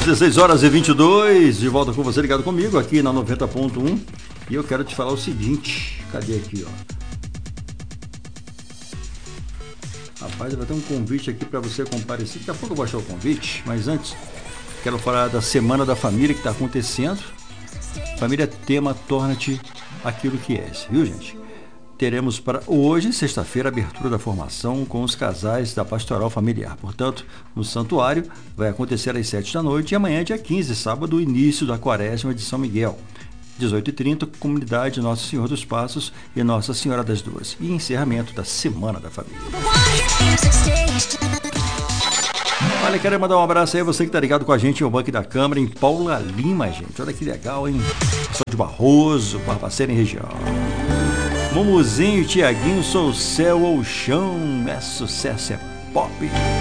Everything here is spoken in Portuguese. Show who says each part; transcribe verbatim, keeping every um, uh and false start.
Speaker 1: dezesseis horas e vinte e dois, de volta com você ligado comigo aqui na noventa ponto um. E eu quero te falar o seguinte, cadê aqui, ó? Rapaz, vai ter um convite aqui para você comparecer. Daqui a pouco eu vou achar o convite, mas antes quero falar da Semana da Família que está acontecendo. Família Tema, torna-te aquilo que és, viu, gente? Teremos para hoje, sexta-feira, a abertura da formação com os casais da Pastoral Familiar. Portanto, no Santuário, vai acontecer às sete da noite e amanhã, dia quinze, sábado, início da Quaresma de São Miguel. dezoito e trinta, Comunidade Nosso Senhor dos Passos e Nossa Senhora das Duas. E encerramento da Semana da Família. Olha, quero mandar um abraço aí a você que tá ligado com a gente no Banco da Câmara, em Paula Lima, gente. Olha que legal, hein? Sou de Barroso, Barbacena e região. Mumuzinho, Tiaguinho, sou o céu ou o chão. É sucesso, é pop.